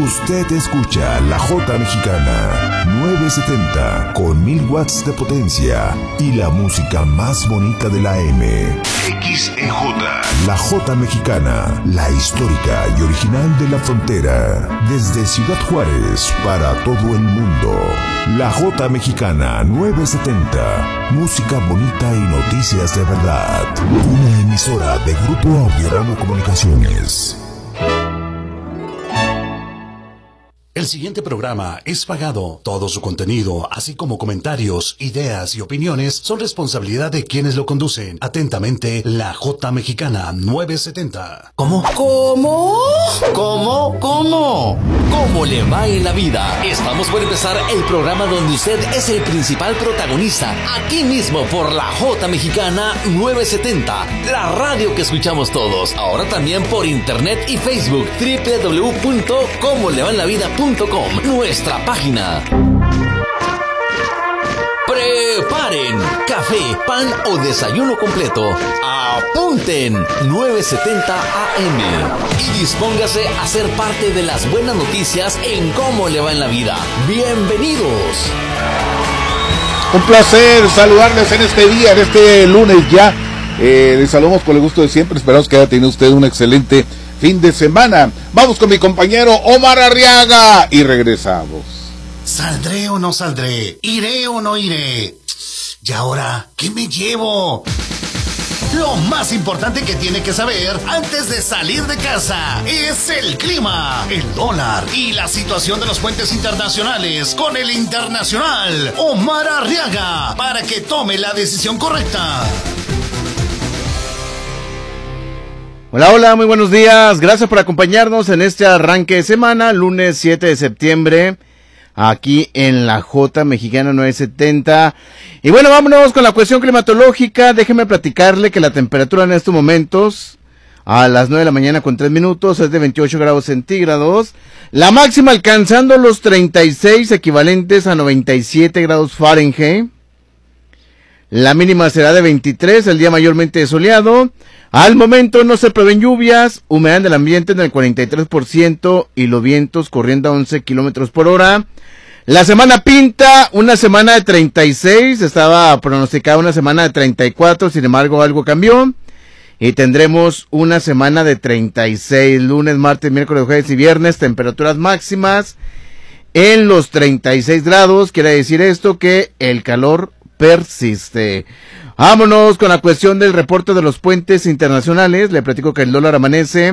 Usted escucha La Jota Mexicana 970 con 1000 watts de potencia y la música más bonita de la M. XEJ. La Jota Mexicana, la histórica y original de la frontera. Desde Ciudad Juárez para todo el mundo. La Jota Mexicana 970. Música bonita y noticias de verdad. Una emisora de Grupo Audio Ramo Comunicaciones. El siguiente programa es pagado. Todo su contenido, así como comentarios, ideas y opiniones, son responsabilidad de quienes lo conducen. Atentamente, La Jota Mexicana 970. ¿Cómo? ¿Cómo le va en la vida? Estamos por empezar el programa donde usted es el principal protagonista. Aquí mismo por La Jota Mexicana 970, la radio que escuchamos todos. Ahora también por internet y Facebook, www.comolevaenlavida.com, nuestra página. Preparen café, pan o desayuno completo. Apunten 970 AM y dispóngase a ser parte de las buenas noticias en Cómo le va en la vida. Bienvenidos. Un placer saludarles en este día, en este lunes ya. Les saludamos con el gusto de siempre. Esperamos que haya tenido usted un excelente fin de semana. Vamos con mi compañero Omar Arriaga y regresamos. ¿Saldré o no saldré? ¿Iré o no iré? ¿Y ahora qué me llevo? Lo más importante que tiene que saber antes de salir de casa es el clima, el dólar y la situación de los puentes internacionales con el internacional Omar Arriaga para que tome la decisión correcta. Hola, muy buenos días. Gracias por acompañarnos en este arranque de semana, lunes 7 de septiembre, aquí en La Jota Mexicana 970. Y bueno, vámonos con la cuestión climatológica. Déjeme platicarle que la temperatura en estos momentos, a las 9 de la mañana con 3 minutos, es de 28 grados centígrados. La máxima alcanzando los 36, equivalentes a 97 grados Fahrenheit. La mínima será de 23, el día mayormente soleado. Al momento no se prevén lluvias, humedad del ambiente en el 43% y los vientos corriendo a 11 kilómetros por hora. La semana pinta una semana de 36, estaba pronosticada una semana de 34, sin embargo algo cambió. Y tendremos una semana de 36, lunes, martes, miércoles, jueves y viernes, temperaturas máximas en los 36 grados. Quiere decir esto que el calor persiste. Vámonos con la cuestión del reporte de los puentes internacionales. Le platico que el dólar amanece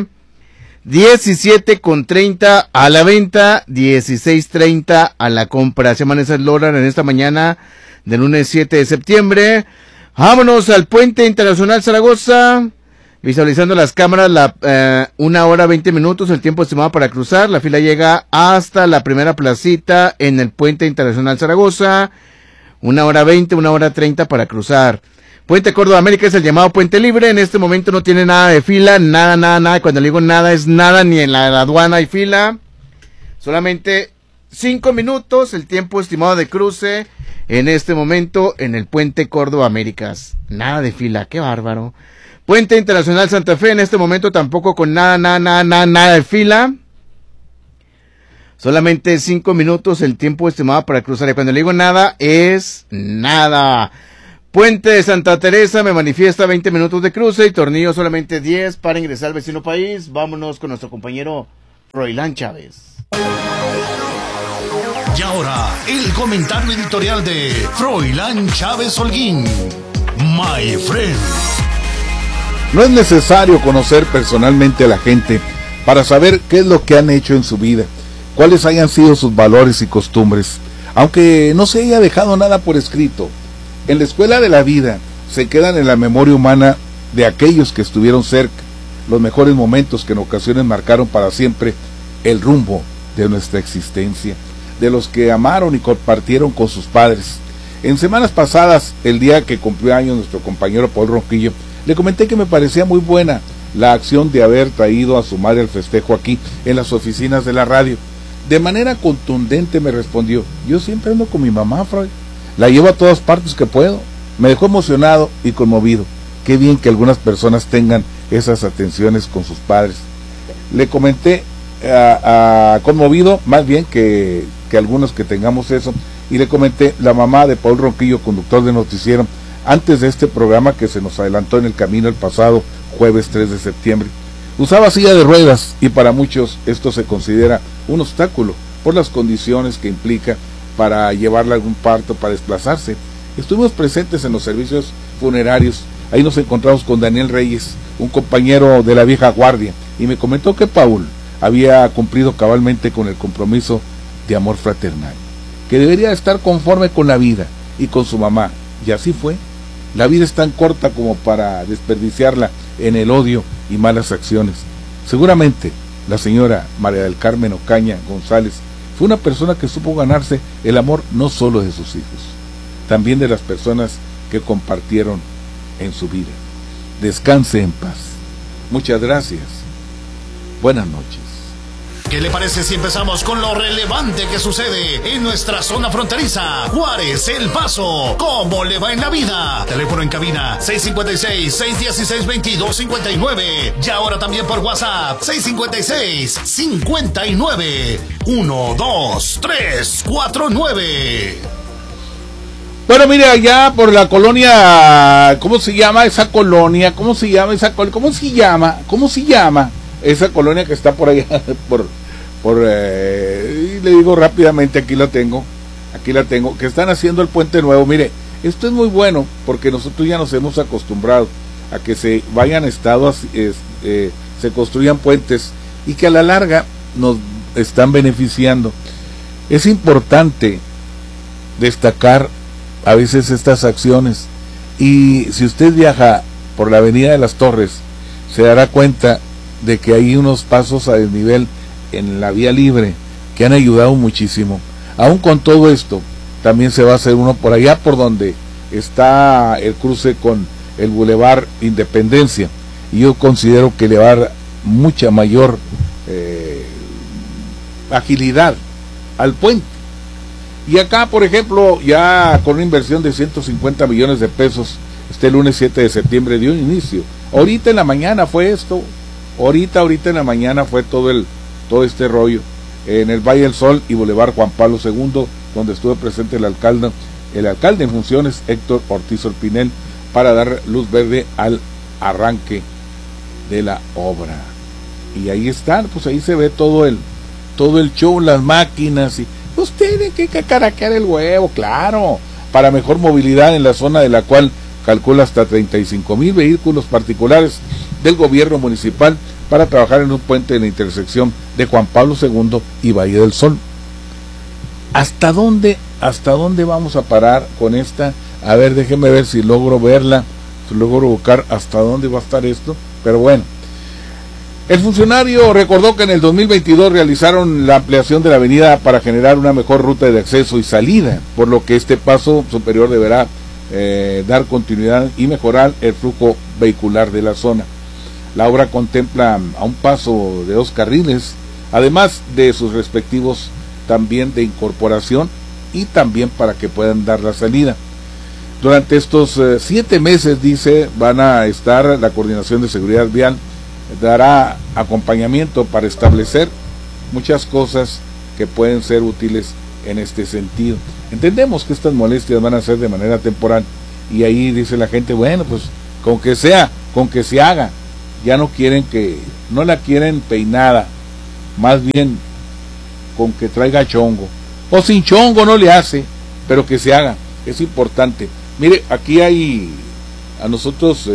17.30 a la venta, 16.30 a la compra. Se amanece el dólar en esta mañana del lunes 7 de septiembre. Vámonos al puente internacional Zaragoza. Visualizando las cámaras, 1 hora 20 minutos, el tiempo estimado para cruzar. La fila llega hasta la primera placita en el puente internacional Zaragoza. 1 hora 20, 1 hora 30 para cruzar. Puente Córdoba América es el llamado puente libre. En este momento no tiene nada de fila, nada. Cuando le digo nada es nada, ni en la aduana hay fila. Solamente 5 minutos el tiempo estimado de cruce en este momento en el puente Córdoba Américas. Nada de fila, qué bárbaro. Puente Internacional Santa Fe en este momento tampoco con nada de fila. Solamente 5 minutos el tiempo estimado para cruzar. Y cuando le digo nada, es nada. Puente de Santa Teresa me manifiesta 20 minutos de cruce y Tornillo solamente 10 para ingresar al vecino país. Vámonos con nuestro compañero Froilán Chávez. Y ahora, el comentario editorial de Froilán Chávez Holguín. My friend. No es necesario conocer personalmente a la gente para saber qué es lo que han hecho en su vida, cuáles hayan sido sus valores y costumbres, aunque no se haya dejado nada por escrito. En la escuela de la vida se quedan en la memoria humana de aquellos que estuvieron cerca, los mejores momentos que en ocasiones marcaron para siempre el rumbo de nuestra existencia, de los que amaron y compartieron con sus padres. En semanas pasadas, el día que cumplió años nuestro compañero Paul Ronquillo, le comenté que me parecía muy buena la acción de haber traído a su madre al festejo aquí en las oficinas de la radio. De manera contundente me respondió: yo siempre ando con mi mamá, Freud, la llevo a todas partes que puedo. Me dejó emocionado y conmovido. Qué bien que algunas personas tengan esas atenciones con sus padres. Le comenté conmovido, más bien que algunos que tengamos eso, y le comenté, la mamá de Paul Ronquillo, conductor de noticiero, antes de este programa que se nos adelantó en el camino el pasado jueves 3 de septiembre, usaba silla de ruedas y para muchos esto se considera un obstáculo por las condiciones que implica para llevarla a algún parto, para desplazarse. Estuvimos presentes en los servicios funerarios, ahí nos encontramos con Daniel Reyes, un compañero de la vieja guardia, y me comentó que Paul había cumplido cabalmente con el compromiso de amor fraternal, que debería estar conforme con la vida y con su mamá, y así fue. La vida es tan corta como para desperdiciarla en el odio y malas acciones. Seguramente la señora María del Carmen Ocaña González fue una persona que supo ganarse el amor no solo de sus hijos, también de las personas que compartieron en su vida. Descanse en paz. Muchas gracias. Buenas noches. ¿Qué le parece si empezamos con lo relevante que sucede en nuestra zona fronteriza? Juárez, El Paso. ¿Cómo le va en la vida? Teléfono en cabina 656-616-2259. Y ahora también por WhatsApp 656-59-12349. Bueno, mire, allá por la colonia, ¿cómo se llama esa colonia? ¿Cómo se llama esa colonia que está por allá? Y le digo rápidamente, aquí la tengo, que están haciendo el puente nuevo. Mire, esto es muy bueno, porque nosotros ya nos hemos acostumbrado a que se vayan estados, se construyan puentes, y que a la larga nos están beneficiando. Es importante destacar a veces estas acciones, y si usted viaja por la avenida de las Torres, se dará cuenta de que hay unos pasos a desnivel en la vía libre que han ayudado muchísimo. Aún con todo esto, también se va a hacer uno por allá por donde está el cruce con el Boulevard Independencia, y yo considero que le va a dar mucha mayor agilidad al puente. Y acá, por ejemplo, ya con una inversión de 150 millones de pesos, este lunes 7 de septiembre dio un inicio. Ahorita en la mañana fue esto, ahorita en la mañana fue todo este rollo, en el Valle del Sol y Boulevard Juan Pablo II, donde estuvo presente el alcalde en funciones, Héctor Ortiz Orpinel, para dar luz verde al arranque de la obra. Y ahí están, pues ahí se ve todo el show, las máquinas, y pues tienen que cacaraquear el huevo, claro, para mejor movilidad en la zona de la cual calcula hasta 35,000 vehículos particulares del gobierno municipal para trabajar en un puente en la intersección de Juan Pablo II y Valle del Sol. ¿Hasta dónde vamos a parar con esta? A ver, déjeme ver si logro verla, si logro buscar hasta dónde va a estar esto, pero bueno. El funcionario recordó que en el 2022 realizaron la ampliación de la avenida para generar una mejor ruta de acceso y salida, por lo que este paso superior deberá dar continuidad y mejorar el flujo vehicular de la zona. La obra contempla a un paso de 2 carriles, además de sus respectivos también de incorporación, y también para que puedan dar la salida. Durante estos 7 meses, dice, van a estar la Coordinación de Seguridad Vial, dará acompañamiento para establecer muchas cosas que pueden ser útiles en este sentido. Entendemos que estas molestias van a ser de manera temporal, y ahí dice la gente, bueno, pues con que se haga. Ya no la quieren peinada, más bien con que traiga chongo, o sin chongo no le hace, pero que se haga, es importante. Mire, aquí hay a nosotros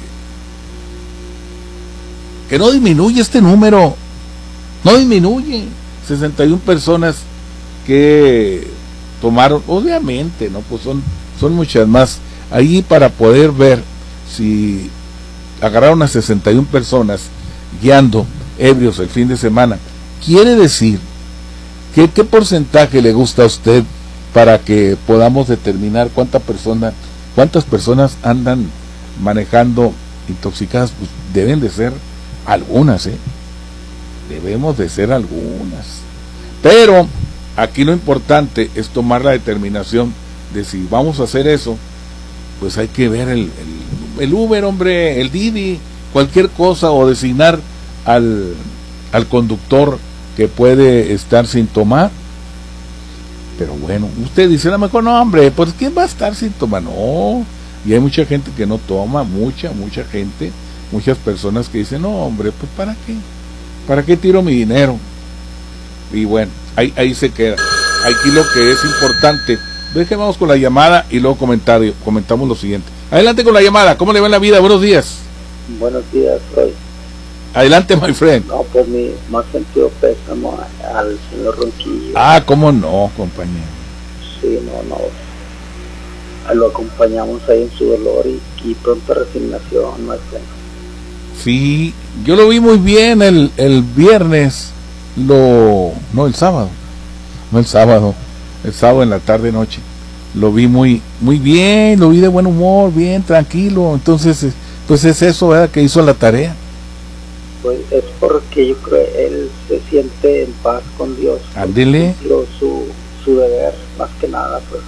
que no disminuye este número, no disminuye. 61 personas que tomaron, obviamente, no, pues son muchas más. Ahí para poder ver si agarraron a 61 personas guiando ebrios el fin de semana, quiere decir que qué porcentaje le gusta a usted para que podamos determinar cuántas personas andan manejando intoxicadas. Pues deben de ser algunas, debemos de ser algunas, pero aquí lo importante es tomar la determinación de si vamos a hacer eso. Pues hay que ver el Uber, hombre, el Didi, cualquier cosa, o designar al conductor que puede estar sin tomar. Pero bueno, usted dice, a lo mejor no, hombre, pues ¿quién va a estar sin tomar? No, y hay mucha gente que no toma, mucha gente, muchas personas que dicen, no, hombre, pues ¿para qué tiro mi dinero? Y bueno, ahí se queda. Aquí lo que es importante, vamos con la llamada y luego comentamos lo siguiente. Adelante con la llamada, ¿cómo le va en la vida? Buenos días. Buenos días, Roy. Adelante, my friend. No, pues mi más sentido pésamo al señor Ronquillo. Ah, ¿cómo no, compañero? Sí, no. Lo acompañamos ahí en su dolor y pronta resignación, maestro. Sí, yo lo vi muy bien el viernes, el sábado. No el sábado en la tarde noche. Lo vi muy bien, lo vi de buen humor, bien tranquilo. Entonces, pues es eso, ¿verdad? Que hizo la tarea. Pues es porque yo creo que él se siente en paz con Dios. Ándele. Su deber, más que nada, pues.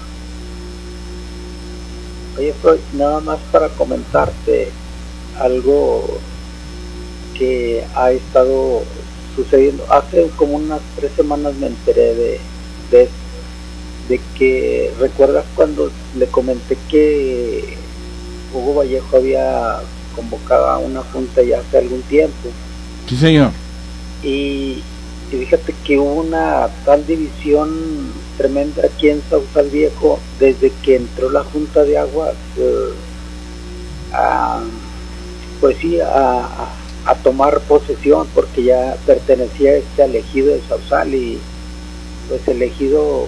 Oye, pues nada más para comentarte algo que ha estado sucediendo. Hace como unas 3 semanas me enteré de que, ¿recuerdas cuando le comenté que Hugo Vallejo había convocado a una junta ya hace algún tiempo? Sí, señor. Y fíjate que hubo una tal división tremenda aquí en Sausal Viejo desde que entró la Junta de Aguas a tomar posesión, porque ya pertenecía al ejido de Sausal, y pues el ejido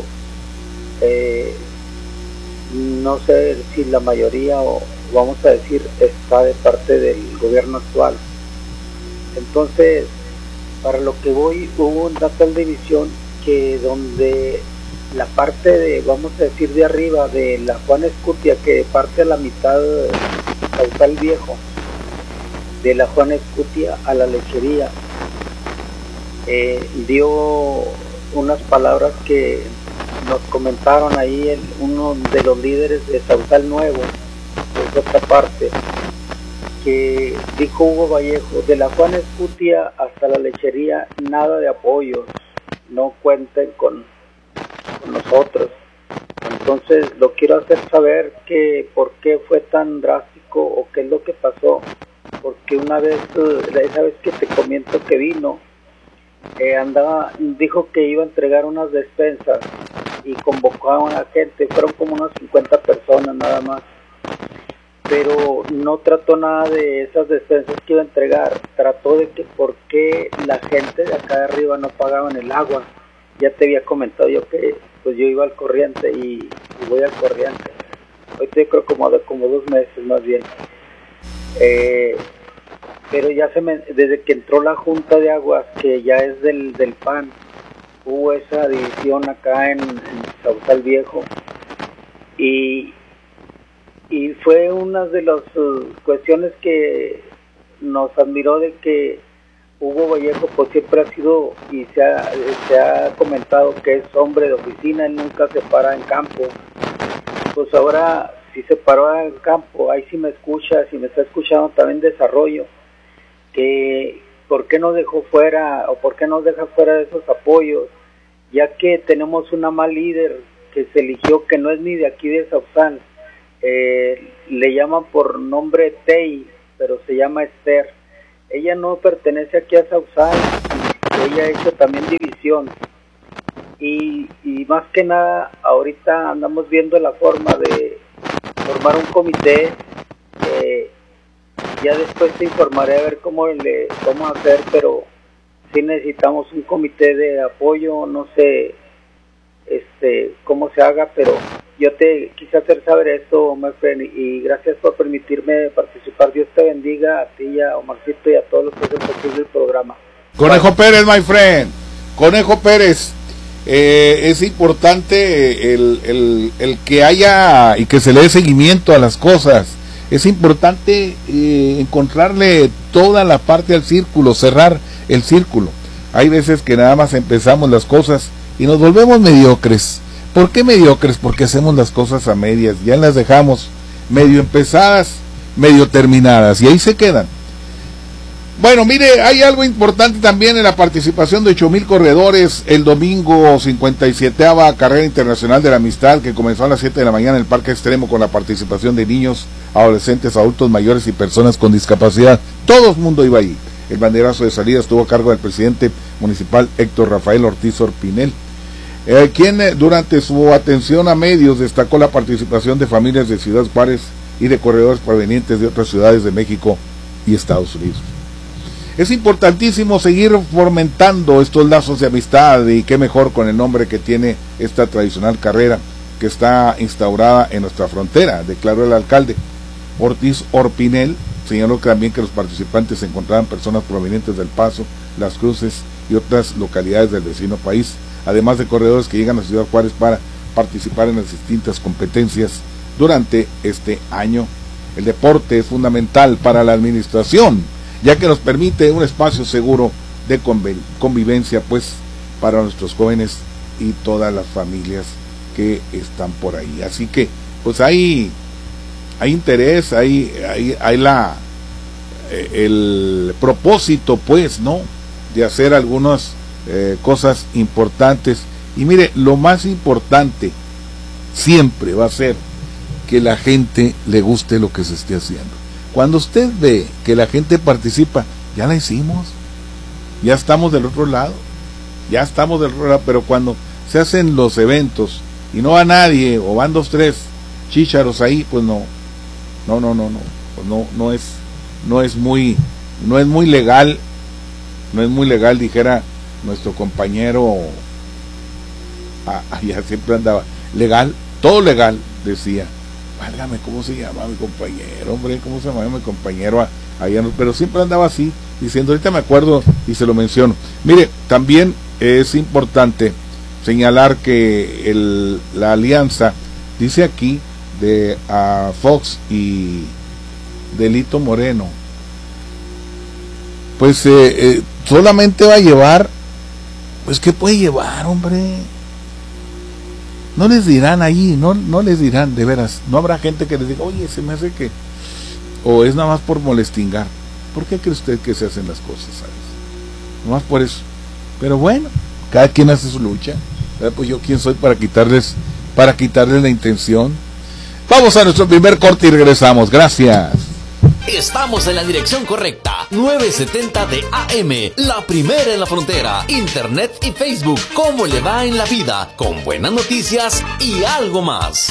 no sé si la mayoría, o vamos a decir, está de parte del gobierno actual. Entonces, para lo que voy, hubo una tal división que donde la parte de, vamos a decir, de arriba de la Juan Escutia, que parte a la mitad de Sausal Viejo, de la Juan Escutia a la lechería, dio unas palabras que nos comentaron ahí uno de los líderes de Sausal Nuevo, de otra parte, que dijo Hugo Vallejo: de la Juan Escutia hasta la lechería nada de apoyos, no cuenten con nosotros. Entonces lo quiero hacer saber que por qué fue tan drástico o qué es lo que pasó, porque una vez, esa vez que te comento que vino, dijo que iba a entregar unas despensas y convocó a una gente, fueron como unas 50 personas nada más, pero no trató nada de esas despensas que iba a entregar, trató de que por qué la gente de acá de arriba no pagaban el agua. Ya te había comentado yo que pues yo iba al corriente y voy al corriente, ahorita yo creo como 2 meses más bien, pero ya desde que entró la Junta de Aguas, que ya es del PAN, hubo esa división acá en Sausal Viejo, y fue una de las cuestiones que nos admiró, de que Hugo Vallejo pues siempre ha sido, y se ha comentado que es hombre de oficina, él nunca se para en campo. Pues ahora sí se paró en campo, ahí sí me escucha, si me está escuchando también Desarrollo, que por qué nos dejó fuera, o por qué nos deja fuera de esos apoyos, ya que tenemos una mal líder que se eligió, que no es ni de aquí de Sausal, le llaman por nombre Tei, pero se llama Esther. Ella no pertenece aquí a Sausal, ella ha hecho también división, y más que nada ahorita andamos viendo la forma de formar un comité. Ya después te informaré a ver cómo le vamos a hacer, pero sí necesitamos un comité de apoyo, no sé cómo se haga, pero yo te quise hacer saber esto, my friend, y gracias por permitirme participar. Dios te bendiga a ti, a Omarcito, y a todos los que hacen posible el programa. Conejo Pérez, my friend, Conejo Pérez, es importante el que haya y que se le dé seguimiento a las cosas. Es importante encontrarle toda la parte al círculo, cerrar el círculo. Hay veces que nada más empezamos las cosas y nos volvemos mediocres. ¿Por qué mediocres? Porque hacemos las cosas a medias, ya las dejamos medio empezadas, medio terminadas, y ahí se quedan. Bueno, mire, hay algo importante también en la participación de 8,000 corredores el domingo 57ª Carrera Internacional de la Amistad, que comenzó a las 7 de la mañana en el Parque Extremo, con la participación de niños, adolescentes, adultos mayores y personas con discapacidad. Todo el mundo iba ahí. El banderazo de salida estuvo a cargo del presidente municipal Héctor Rafael Ortiz Orpinel, quien durante su atención a medios destacó la participación de familias de Ciudad Juárez y de corredores provenientes de otras ciudades de México y Estados Unidos. Es importantísimo seguir fomentando estos lazos de amistad, y qué mejor con el nombre que tiene esta tradicional carrera que está instaurada en nuestra frontera, declaró el alcalde. Ortiz Orpinel señaló también que los participantes se encontraban personas provenientes del Paso, Las Cruces y otras localidades del vecino país, además de corredores que llegan a Ciudad Juárez para participar en las distintas competencias durante este año. El deporte es fundamental para la administración, ya que nos permite un espacio seguro de convivencia, pues, para nuestros jóvenes y todas las familias que están por ahí. Así que, pues, hay interés, hay el propósito, pues, ¿no?, de hacer algunas cosas importantes. Y mire, lo más importante siempre va a ser que la gente le guste lo que se esté haciendo. Cuando usted ve que la gente participa, ya la hicimos, ya estamos del otro lado, pero cuando se hacen los eventos y no va nadie, o van 2, 3 chícharos ahí, pues no es muy legal, dijera nuestro compañero, ya siempre andaba, legal, todo legal, decía. Válgame, ¿cómo se llama mi compañero? Hombre, ¿cómo se llama mi compañero? Allá, pero siempre andaba así, diciendo, ahorita me acuerdo y se lo menciono. Mire, también es importante señalar que la alianza, dice aquí, de Fox y Delito Moreno, pues solamente va a llevar, pues, ¿qué puede llevar, hombre? No les dirán ahí, no les dirán, de veras, no habrá gente que les diga, oye, se me hace que, o es nada más por molestingar. ¿Por qué cree usted que se hacen las cosas, sabes? Nomás por eso. Pero bueno, cada quien hace su lucha. Pues yo quién soy para quitarles la intención. Vamos a nuestro primer corte y regresamos. Gracias. Estamos en la dirección correcta. 970 de AM, la primera en la frontera. Internet y Facebook. ¿Cómo le va en la vida? Con buenas noticias y algo más.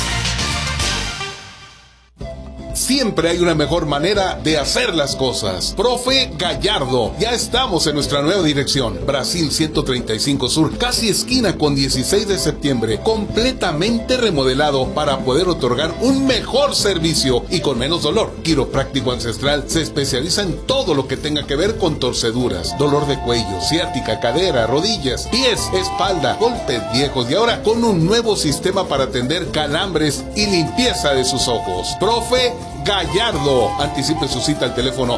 Siempre hay una mejor manera de hacer las cosas. Profe Gallardo, ya estamos en nuestra nueva dirección. Brasil 135 Sur, casi esquina con 16 de septiembre. Completamente remodelado para poder otorgar un mejor servicio y con menos dolor. Quiropráctico Ancestral se especializa en todo lo que tenga que ver con torceduras, dolor de cuello, ciática, cadera, rodillas, pies, espalda, golpes viejos y ahora con un nuevo sistema para atender calambres y limpieza de sus ojos. Profe Gallardo. Anticipe su cita al teléfono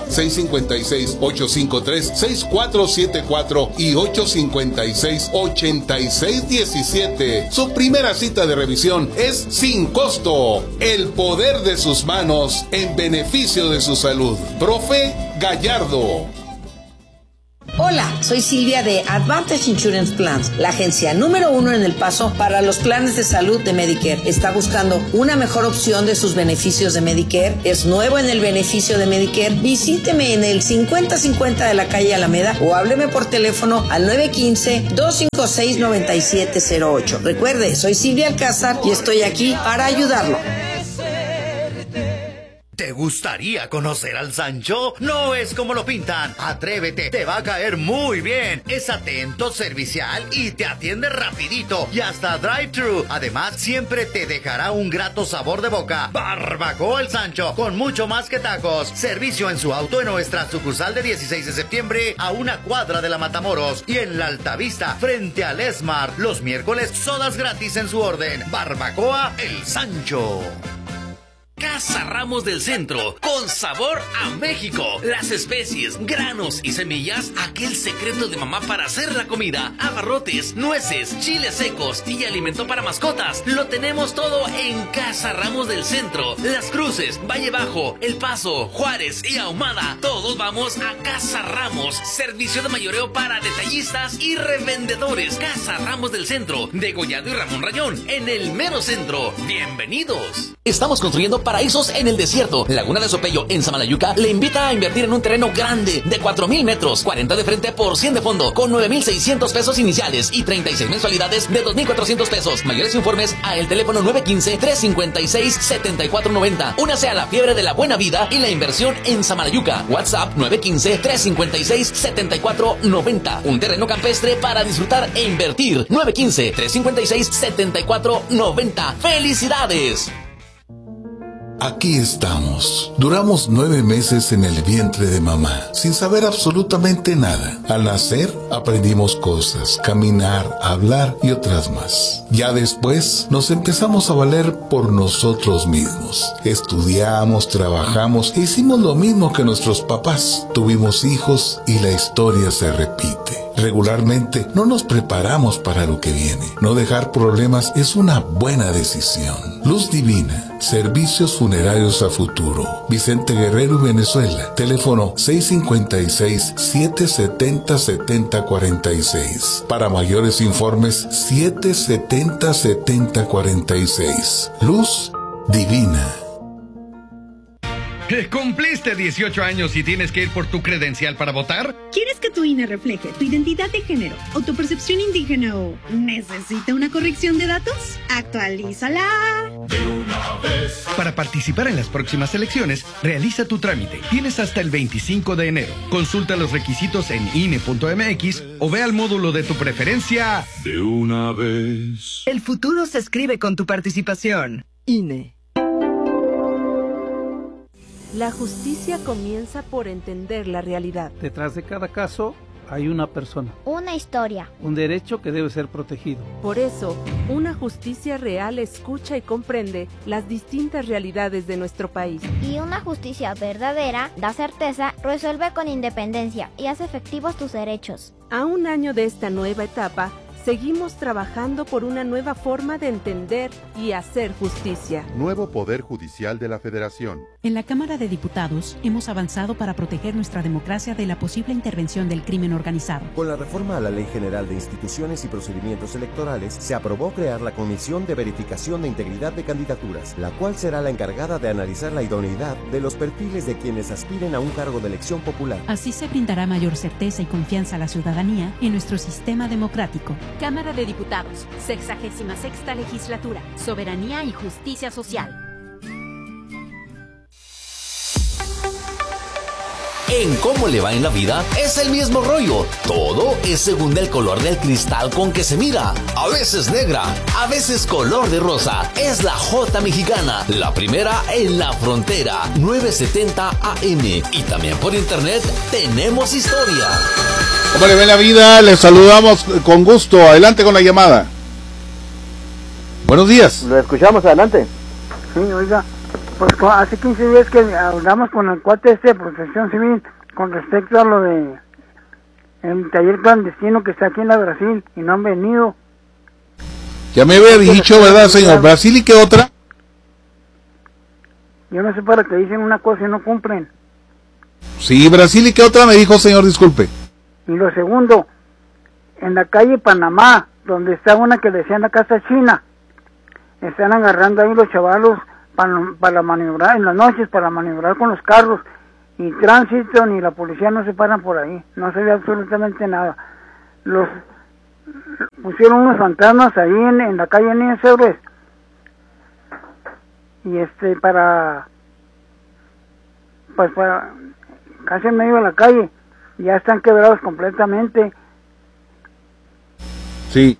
656-853-6474 y 856-8617. Su primera cita de revisión es sin costo. El poder de sus manos en beneficio de su salud. Profe Gallardo. Hola, soy Silvia de Advantage Insurance Plans, la agencia número 1 en El Paso para los planes de salud de Medicare. ¿Está buscando una mejor opción de sus beneficios de Medicare? ¿Es nuevo en el beneficio de Medicare? Visíteme en el 5050 de la calle Alameda o hábleme por teléfono al 915-256-9708. Recuerde, soy Silvia Alcázar y estoy aquí para ayudarlo. ¿Te gustaría conocer al Sancho? No es como lo pintan. Atrévete, te va a caer muy bien. Es atento, servicial y te atiende rapidito y hasta drive-thru. Además, siempre te dejará un grato sabor de boca. Barbacoa el Sancho, con mucho más que tacos. Servicio en su auto en nuestra sucursal de 16 de septiembre a una cuadra de la Matamoros y en la Altavista frente al Esmar. Los miércoles sodas gratis en su orden. Barbacoa el Sancho. Casa Ramos del Centro, con sabor a México. Las especies, granos y semillas, aquel secreto de mamá para hacer la comida, abarrotes, nueces, chiles secos y alimento para mascotas. Lo tenemos todo en Casa Ramos del Centro. Las Cruces, Valle Bajo, El Paso, Juárez y Ahumada. Todos vamos a Casa Ramos. Servicio de mayoreo para detallistas y revendedores. Casa Ramos del Centro, Degollado y Ramón Rayón, en el mero centro. ¡Bienvenidos! Estamos construyendo paraísos en el desierto. Laguna de Sopeyo, en Samalayuca, le invita a invertir en un terreno grande de 4,000 metros, 40 de frente por 100 de fondo, con 9,600 pesos iniciales y 36 mensualidades de 2,400 pesos. Mayores informes a el teléfono 915-356-7490. Únase a la fiebre de la buena vida y la inversión en Samalayuca. WhatsApp 915-356-7490. Un terreno campestre para disfrutar e invertir. 915-356-7490. ¡Felicidades! Aquí estamos. Duramos 9 meses en el vientre de mamá, sin saber absolutamente nada. Al nacer, aprendimos cosas, caminar, hablar y otras más. Ya después, nos empezamos a valer por nosotros mismos. Estudiamos, trabajamos e hicimos lo mismo que nuestros papás. Tuvimos hijos y la historia se repite. Regularmente, no nos preparamos para lo que viene. No dejar problemas es una buena decisión. Luz Divina, servicios funerarios a futuro. Vicente Guerrero, Venezuela. Teléfono 656-770-7046. Para mayores informes, 770-7046. Luz Divina. ¿Cumpliste 18 años y tienes que ir por tu credencial para votar? ¿Quieres que tu INE refleje tu identidad de género o tu percepción indígena o necesita una corrección de datos? ¡Actualízala! De una vez. Para participar en las próximas elecciones, realiza tu trámite. Tienes hasta el 25 de enero. Consulta los requisitos en INE.mx o ve al módulo de tu preferencia. De una vez. El futuro se escribe con tu participación. INE. La justicia comienza por entender la realidad. Detrás de cada caso hay una persona. Una historia. Un derecho que debe ser protegido. Por eso, una justicia real escucha y comprende las distintas realidades de nuestro país. Y una justicia verdadera da certeza, resuelve con independencia y hace efectivos tus derechos. A un año de esta nueva etapa, seguimos trabajando por una nueva forma de entender y hacer justicia. Nuevo Poder Judicial de la Federación. En la Cámara de Diputados hemos avanzado para proteger nuestra democracia de la posible intervención del crimen organizado. Con la reforma a la Ley General de Instituciones y Procedimientos Electorales, se aprobó crear la Comisión de Verificación de Integridad de Candidaturas, la cual será la encargada de analizar la idoneidad de los perfiles de quienes aspiren a un cargo de elección popular. Así se brindará mayor certeza y confianza a la ciudadanía en nuestro sistema democrático. Cámara de Diputados, 66ª Legislatura, Soberanía y Justicia Social. En Cómo le va en la vida es el mismo rollo. Todo es según el color del cristal con que se mira. A veces negra, a veces color de rosa. Es la J Mexicana, la primera en la frontera, 970 AM. Y también por internet tenemos historia. ¿Cómo le va en la vida? Les saludamos con gusto. Adelante con la llamada. Buenos días. Lo escuchamos, adelante. Sí, oiga. Pues hace 15 días que hablamos con el cuate de Protección Civil con respecto a lo de el taller clandestino que está aquí en la Brasil y no han venido. Ya me había dicho, ¿verdad, señor? ¿Brasil y qué otra? Yo no sé para qué dicen una cosa y no cumplen. Sí, Brasil y qué otra me dijo, señor, disculpe. Y lo segundo, en la calle Panamá, donde está una que decían la Casa China, están agarrando ahí los chavalos para maniobrar en las noches, para maniobrar con los carros, y tránsito ni la policía no se paran por ahí, no se ve absolutamente nada. Los pusieron unos fantasmas ahí en la calle Niños Héroes, y para casi en medio de la calle, ya están quebrados completamente. Sí,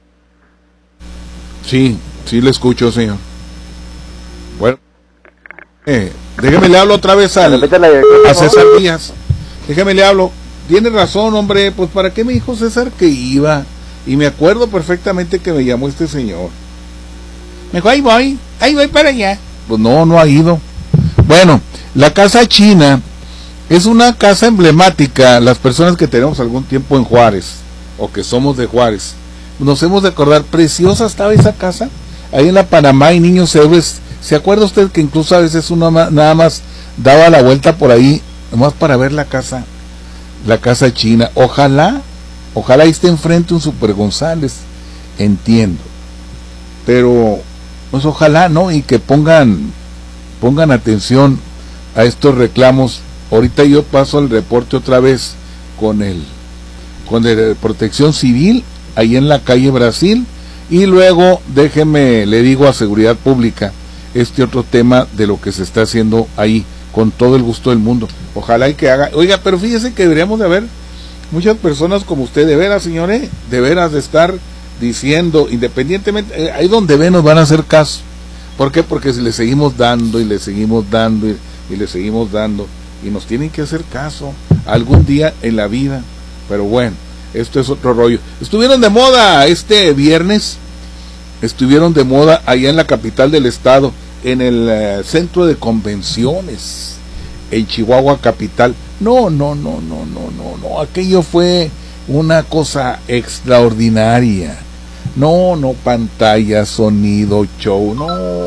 le escucho, señor. Bueno, déjeme le hablo otra vez a César Díaz. Déjeme le hablo. Tiene razón, hombre, pues ¿para qué me dijo César que iba? Y me acuerdo perfectamente que me llamó este señor. Me dijo, ahí voy para allá. pues no ha ido. Bueno, la casa china es una casa emblemática. Las personas que tenemos algún tiempo en Juárez, o que somos de Juárez, nos hemos de acordar, preciosa estaba esa casa, ahí en la Panamá y Niños Héroes. ¿Se acuerda usted que incluso a veces uno nada más daba la vuelta por ahí, nomás para ver la casa china? Ojalá ahí esté enfrente un Super González, entiendo, pero pues ojalá, ¿no? Y que pongan atención a estos reclamos. Ahorita yo paso el reporte otra vez con el Protección Civil, ahí en la calle Brasil, y luego déjeme, le digo a Seguridad Pública, otro tema de lo que se está haciendo ahí, con todo el gusto del mundo. Ojalá y que haga, oiga, pero fíjese que deberíamos de haber muchas personas como usted, de veras, señores, de veras de estar diciendo, independientemente, ahí donde ven nos van a hacer caso. ¿Por qué? Porque si le seguimos dando, y le seguimos dando, y le seguimos dando, y nos tienen que hacer caso algún día en la vida. Pero bueno, esto es otro rollo. Estuvieron de moda este viernes, allá en la capital del estado, en el centro de convenciones, en Chihuahua capital. No, aquello fue una cosa extraordinaria. No, pantalla, sonido, show,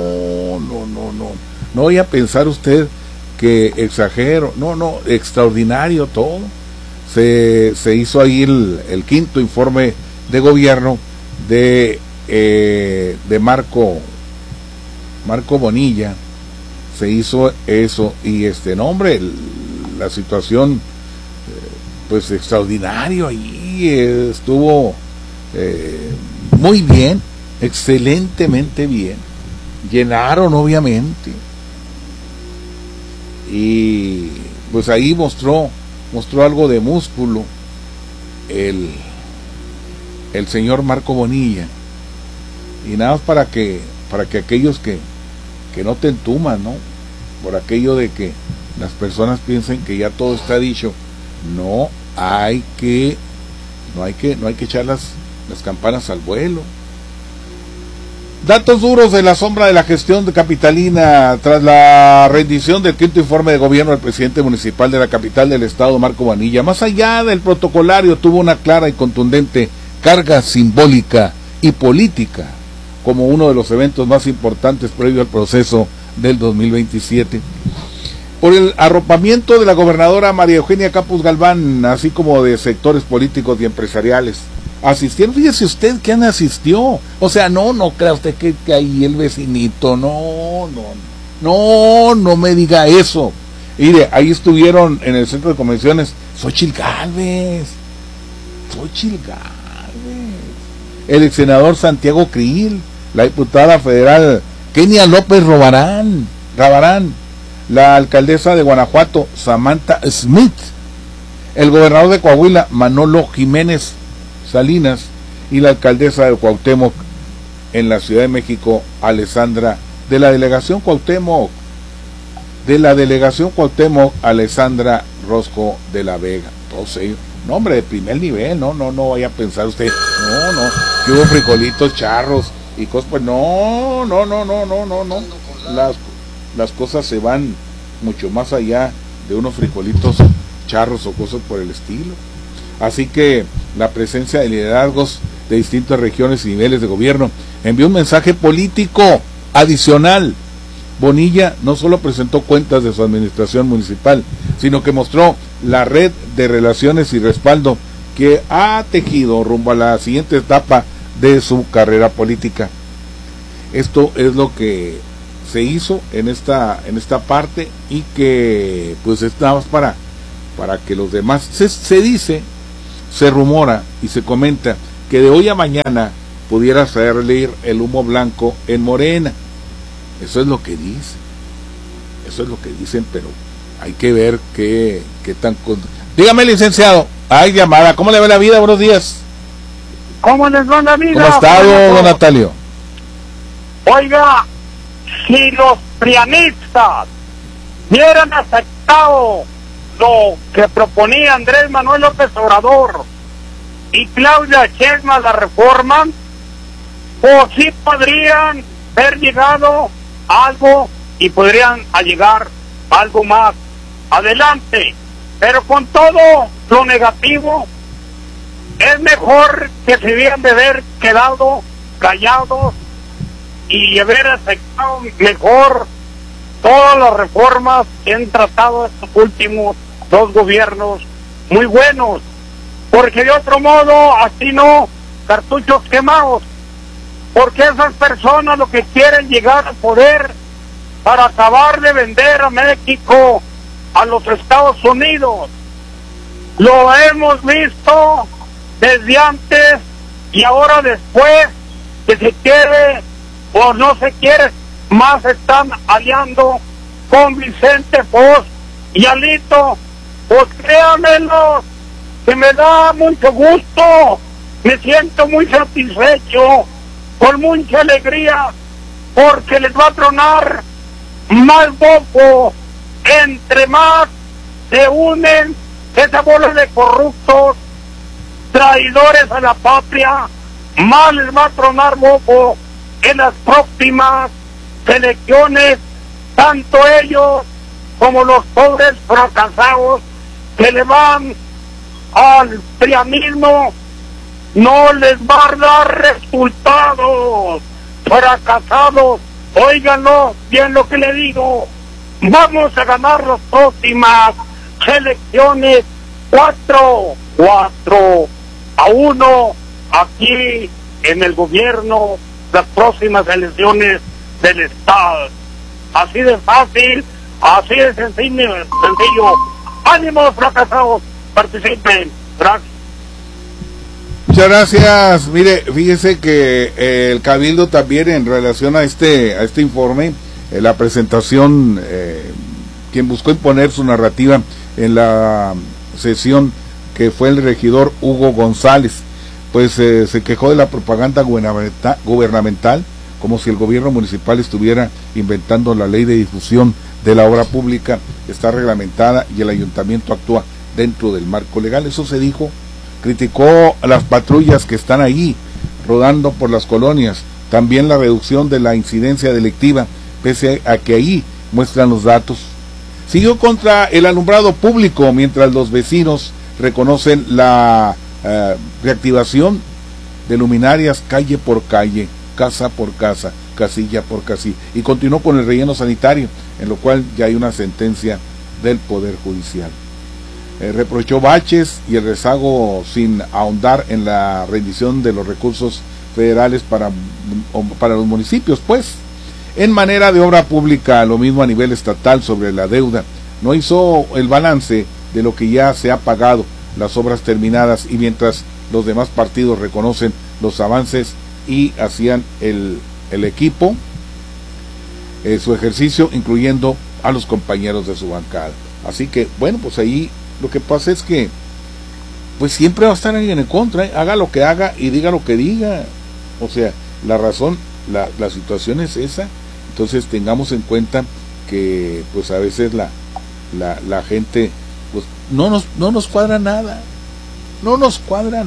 no vaya a pensar usted que exagero, no, extraordinario todo. Se hizo ahí el quinto informe de gobierno de Marco Bonilla. Se hizo eso, y hombre, la situación pues extraordinario ahí, estuvo muy bien, excelentemente bien. Llenaron, obviamente, y pues ahí mostró algo de músculo el señor Marco Bonilla, y nada más para que aquellos que no te entuman, ¿no? Por aquello de que las personas piensen que ya todo está dicho. No hay que echar las campanas al vuelo. Datos duros de la sombra de la gestión de capitalina. Tras la rendición del quinto informe de gobierno del presidente municipal de la capital del estado, Marco Bonilla, más allá del protocolario, tuvo una clara y contundente carga simbólica y política como uno de los eventos más importantes previo al proceso del 2027. Por el arropamiento de la gobernadora María Eugenia Campos Galván, así como de sectores políticos y empresariales, asistieron. Fíjese usted quién asistió. O sea, no crea usted que ahí el vecinito, no me diga eso. Mire, ahí estuvieron en el centro de convenciones Xóchitl Gálvez, el ex senador Santiago Krill, la diputada federal Kenia López Rabarán, la alcaldesa de Guanajuato Samantha Smith, el gobernador de Coahuila Manolo Jiménez Salinas, y la alcaldesa de Cuauhtémoc en la Ciudad de México, Alessandra, de la delegación Cuauhtémoc, Alessandra Rosco de la Vega. Todos ellos, hombre, de primer nivel. No vaya a pensar usted, que hubo frijolitos, charros y cosas, pues no, las cosas se van mucho más allá de unos frijolitos, charros o cosas por el estilo. Así que la presencia de liderazgos de distintas regiones y niveles de gobierno envió un mensaje político adicional. Bonilla no solo presentó cuentas de su administración municipal, sino que mostró la red de relaciones y respaldo que ha tejido rumbo a la siguiente etapa de su carrera política. Esto es lo que se hizo en esta parte, y que pues es nada más para que los demás, se dice, se rumora y se comenta que de hoy a mañana pudiera salir el humo blanco en Morena. Eso es lo que dicen, pero hay que ver qué tan... Dígame, licenciado, hay llamada, ¿cómo le va la vida? Buenos días. ¿Cómo les va la vida? ¿Cómo está, don Natalio? Oiga, si los prianistas hubieran aceptado lo que proponía Andrés Manuel López Obrador y Claudia Sheinbaum, la reforma, pues sí podrían haber llegado a algo y podrían llegar a algo más adelante. Pero con todo lo negativo, es mejor que se hubieran de haber quedado callados y haber aceptado mejor todas las reformas que han tratado estos últimos dos gobiernos muy buenos, porque de otro modo, así no, cartuchos quemados, porque esas personas lo que quieren llegar al poder para acabar de vender a México a los Estados Unidos. Lo hemos visto desde antes y ahora después, que se quiere o no se quiere, más están aliando con Vicente Fox y Alito. Pues créanmelo, que me da mucho gusto, me siento muy satisfecho, con mucha alegría, porque les va a tronar más poco, entre más se unen esa bola de corruptos, traidores a la patria, más les va a tronar boco en las próximas elecciones, tanto ellos como los pobres fracasados que le van al prianismo. No les va a dar resultados, fracasados. Óiganlo bien lo que le digo, vamos a ganar las próximas elecciones 4-1 aquí en el gobierno, las próximas elecciones del Estado. Así de fácil, así de sencillo. Ánimo, fracasados, participen. Gracias. Muchas gracias. Mire, fíjese que el Cabildo también, en relación a este informe, la presentación, quien buscó imponer su narrativa en la sesión, que fue el regidor Hugo González, pues se quejó de la propaganda gubernamental, como si el gobierno municipal estuviera inventando la ley de difusión de la obra pública, está reglamentada y el ayuntamiento actúa dentro del marco legal. Eso se dijo. Criticó a las patrullas que están ahí rodando por las colonias, también la reducción de la incidencia delictiva, pese a que ahí muestran los datos. Siguió contra el alumbrado público, mientras los vecinos reconocen la reactivación de luminarias calle por calle, casa por casa, casilla por casilla, y continuó con el relleno sanitario, en lo cual ya hay una sentencia del Poder Judicial. Reprochó baches y el rezago sin ahondar en la rendición de los recursos federales para los municipios, pues. En manera de obra pública, lo mismo a nivel estatal sobre la deuda. No hizo el balance de lo que ya se ha pagado, las obras terminadas, y mientras los demás partidos reconocen los avances y hacían el equipo, su ejercicio, incluyendo a los compañeros de su bancada. Así que, bueno, pues ahí lo que pasa es que pues siempre va a estar alguien en contra, haga lo que haga y diga lo que diga. O sea, la razón, la situación es esa. Entonces tengamos en cuenta que pues a veces la gente pues no nos cuadra nada, no nos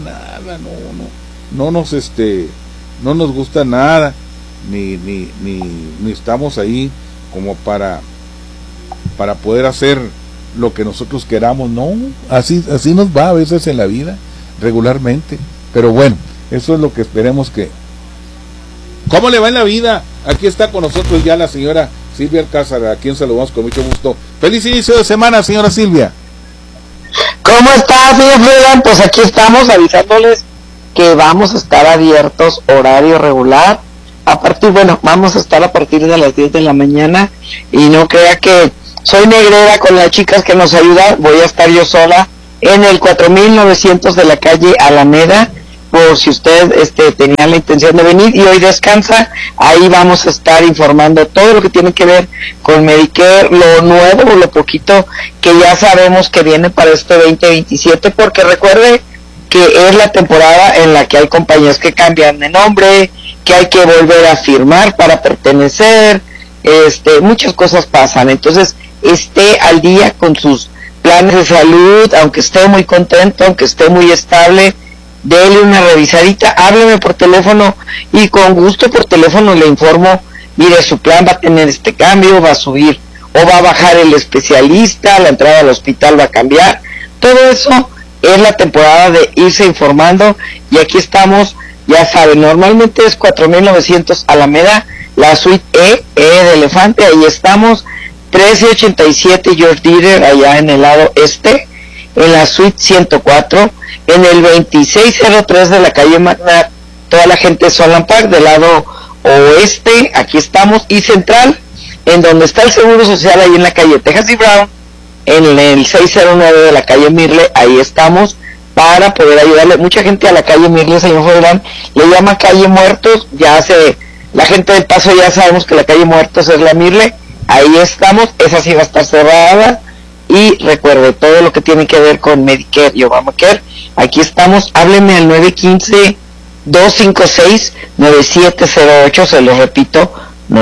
gusta nada, ni estamos ahí como para poder hacer lo que nosotros queramos. No, así nos va a veces en la vida, regularmente. Pero bueno, eso es lo que esperemos que... ¿Cómo le va en la vida? Aquí está con nosotros ya la señora Silvia Alcázar, a quien saludamos con mucho gusto. Feliz inicio de semana, señora Silvia. ¿Cómo está, señor Fredan? Pues aquí estamos avisándoles que vamos a estar abiertos, horario regular. Vamos a estar a partir de las 10 de la mañana, y no crea que soy negrera con las chicas que nos ayudan. Voy a estar yo sola en el 4900 de la calle Alameda, por si usted tenía la intención de venir y hoy descansa. Ahí vamos a estar informando todo lo que tiene que ver con Medicare, lo nuevo, lo poquito que ya sabemos que viene para este 2027, porque recuerde que es la temporada en la que hay compañías que cambian de nombre, que hay que volver a firmar para pertenecer, muchas cosas pasan. Entonces, esté al día con sus planes de salud, aunque esté muy contento, aunque esté muy estable, déle una revisadita, hábleme por teléfono y con gusto por teléfono le informo mire, su plan va a tener este cambio, va a subir o va a bajar el especialista, la entrada al hospital va a cambiar. Todo eso es la temporada de irse informando, y aquí estamos, ya saben, normalmente es 4,900 Alameda, la suite E de Elefante, ahí estamos, 1387 George Dieter, allá en el lado este, en la suite 104, en el 2603 de la calle Magnat, toda la gente de Solon Park, del lado oeste, aquí estamos, y central, en donde está el Seguro Social, ahí en la calle Texas y Brown, en el 609 de la calle Mirle, ahí estamos, para poder ayudarle. Mucha gente a la calle Mirle, señor Froilán, le llama calle Muertos, la gente del Paso ya sabemos que la calle Muertos es la Mirle, ahí estamos, esa sí va a estar cerrada, y recuerde, todo lo que tiene que ver con Medicare y Obamacare, aquí estamos, hábleme al 915-256-9708, se lo repito,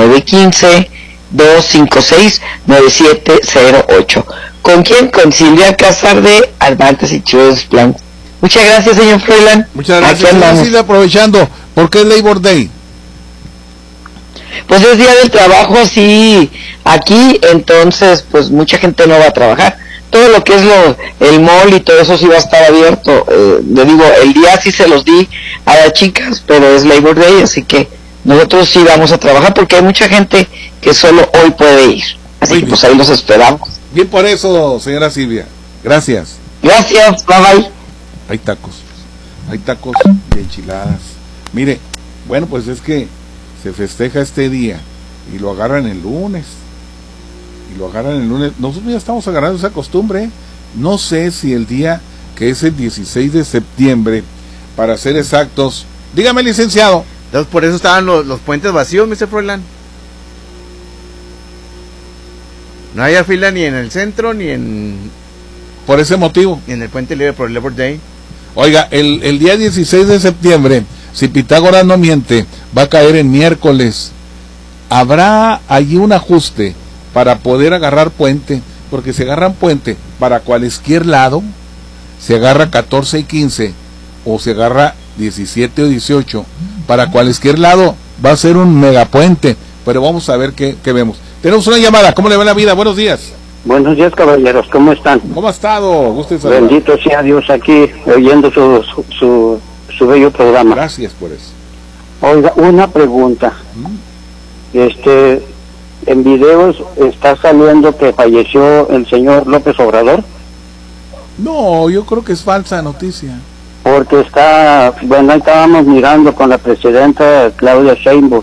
915-256-9708. ¿Con quién? Con Silvia Cázar de Advantage Insurance Plans. Muchas gracias, señor Froilán. Muchas gracias. Silvia, aprovechando, ¿por qué es Labor Day? Pues es día del trabajo, sí, aquí, entonces, pues mucha gente no va a trabajar. Todo lo que es el mall y todo eso sí va a estar abierto. Le digo, el día sí se los di a las chicas, pero es Labor Day, así que nosotros sí vamos a trabajar porque hay mucha gente que solo hoy puede ir. Así que pues ahí los esperamos. Bien por eso, señora Silvia. Gracias. Gracias, bye bye. Hay tacos y enchiladas. Mire, bueno, pues es que se festeja este día y lo agarran el lunes. Nosotros ya estamos agarrando esa costumbre. No sé si el día que es el 16 de septiembre, para ser exactos, dígame, licenciado. Entonces por eso estaban los puentes vacíos, Mr. Froilán. No había fila ni en el centro ni en... Por ese motivo. Ni en el puente libre por el Labor Day. Oiga, el día 16 de septiembre, si Pitágoras no miente, va a caer en miércoles. Habrá allí un ajuste para poder agarrar puente, porque se agarran puente para cualquier lado, se agarra 14 y 15, o se agarra 17 o 18, para cualquier lado va a ser un megapuente, pero vamos a ver qué vemos. Tenemos una llamada, ¿cómo le va la vida? Buenos días. Buenos días, caballeros, ¿cómo están? ¿Cómo ha estado? Gusto de saludar. Bendito sea Dios, aquí oyendo su bello programa. Gracias por eso. Oiga, una pregunta. En videos está saliendo que falleció el señor López Obrador. No, yo creo que es falsa noticia. Porque ahí estábamos mirando con la presidenta Claudia Sheinbaum.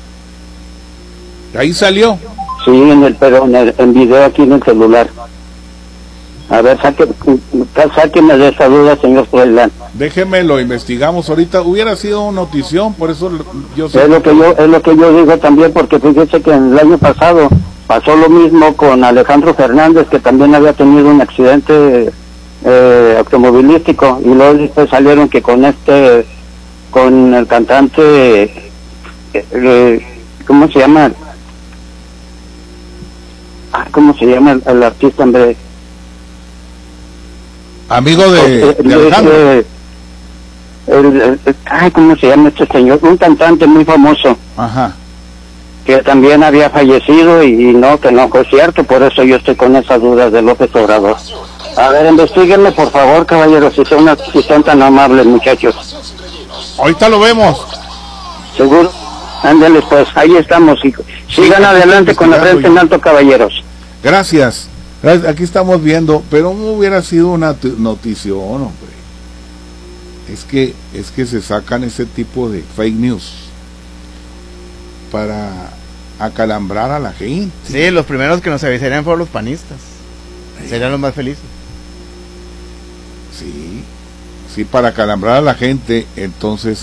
¿Ahí salió? Sí, en video aquí en el celular. A ver, sáqueme de esa duda, señor Froilán. Déjeme, lo investigamos ahorita. Hubiera sido notición, por eso yo sé. Es lo que yo digo también, porque fíjese que el año pasado pasó lo mismo con Alejandro Fernández, que también había tenido un accidente automovilístico, y luego después salieron que con el cantante, ¿cómo se llama? ¿Cómo se llama el artista, hombre? Amigo de Alejandro. ¿Cómo se llama este señor? Un cantante muy famoso. Ajá. Que también había fallecido, y que no fue cierto, por eso yo estoy con esas dudas de López Obrador. A ver, investíguenme, por favor, caballeros, si son tan amables, muchachos. Ahorita lo vemos. ¿Seguro? Ándeles, pues, ahí estamos. Sigan adelante con la frente en alto, caballeros. Gracias. Aquí estamos viendo, pero no hubiera sido una notición, hombre. Es que se sacan ese tipo de fake news para acalambrar a la gente. Sí, los primeros que nos avisarían fueron los panistas. Serían los más felices. Sí, para acalambrar a la gente, entonces,